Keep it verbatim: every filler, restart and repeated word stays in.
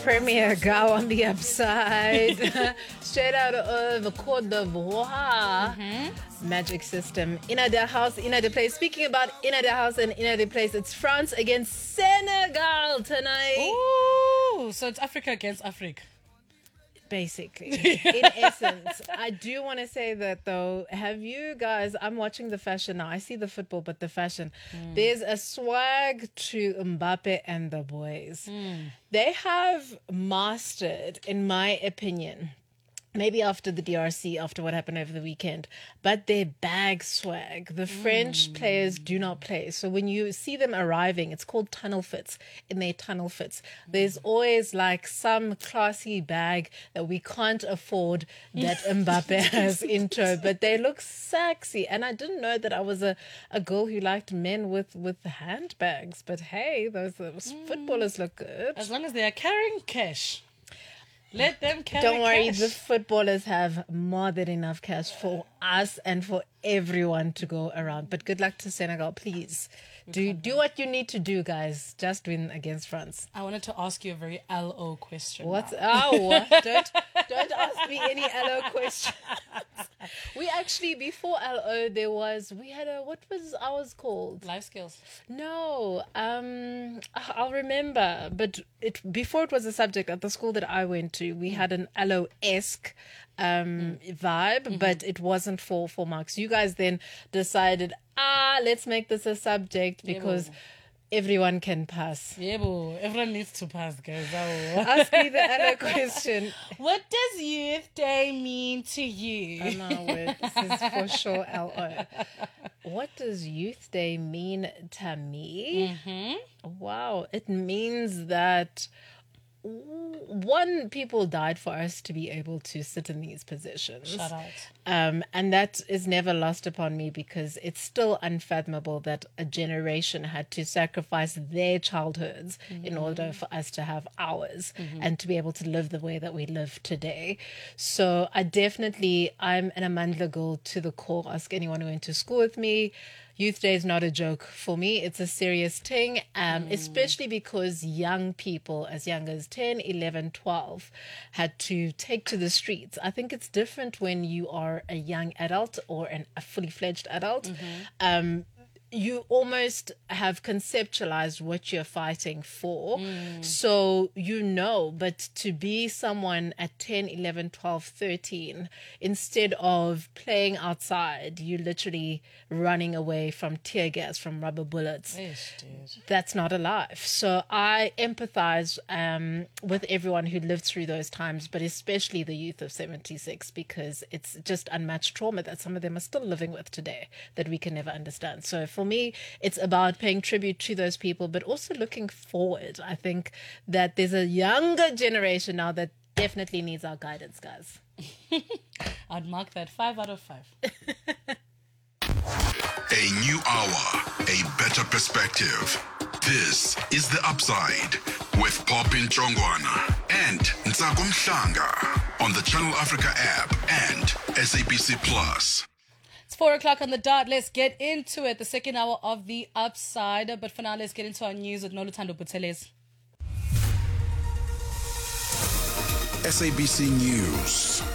Premier Gao on the upside. Straight out of Côte d'Ivoire. Mm-hmm. Magic System. Inna the house, inna the place. Speaking about inna the house and inna the place, it's France against Senegal tonight. Ooh, so it's Africa against Africa. Basically, in essence. I do want to say that though, have you guys, I'm watching the fashion now. I see the football, but the fashion. Mm. There's a swag to Mbappe and the boys. Mm. They have mastered, in my opinion, maybe after the D R C, after what happened over the weekend, but their bag swag. The French mm. players do not play. So when you see them arriving, it's called tunnel fits, in their tunnel fits. Mm. There's always like some classy bag that we can't afford that Mbappe has in tow, but they look sexy. And I didn't know that I was a, a girl who liked men with, with handbags, but hey, those, those mm. footballers look good. As long as they are carrying cash. Let them carry Don't worry, cash. The footballers have more than enough cash for us and for everyone to go around. But good luck to Senegal, please. Do do what you need to do, guys. Just win against France. I wanted to ask you a very L O question. What's now. oh don't don't ask me any L O questions. We actually before L O there was we had a what was ours called? Life skills. No, um, I'll remember. But it before it was a subject at the school that I went to, we had an L O-esque um mm. vibe, mm-hmm. but it wasn't for for marks. You guys then decided, ah, let's make this a subject because. Yeah, everyone can pass. Yeah, boo. Everyone needs to pass, guys. Ask me the other question. What does Youth Day mean to you? Oh, no, wait. This is for sure L O. What does Youth Day mean to me? Mm-hmm. Wow. It means that one, people died for us to be able to sit in these positions. Shout out. Um, and that is never lost upon me because it's still unfathomable that a generation had to sacrifice their childhoods mm-hmm. in order for us to have ours mm-hmm. and to be able to live the way that we live today. So I definitely, I'm an Amandla girl to the core. Ask anyone who went to school with me. Youth Day is not a joke for me. It's a serious thing, um, mm. especially because young people as young as ten, eleven, twelve had to take to the streets. I think it's different when you are a young adult or an, a fully fledged adult. Mm-hmm. Um, you almost have conceptualized what you're fighting for. Mm. So you know, but to be someone at ten, eleven, twelve, thirteen, instead of playing outside, you're literally running away from tear gas, from rubber bullets. Yes, dude. That's not a life. So I empathize um, with everyone who lived through those times, but especially the youth of seventy-six, because it's just unmatched trauma that some of them are still living with today that we can never understand. So for me, it's about paying tribute to those people, but also looking forward. I think that there's a younger generation now that definitely needs our guidance, guys. I'd mark that five out of five. A new hour, a better perspective. This is The Upside with Popin Chongwana and Ntsako Mhlanga on the Channel Africa app and S A B C Plus. It's four o'clock on the dot. Let's get into it. The second hour of The Upside. But for now, let's get into our news with Noluthando Buthelezi. S A B C News.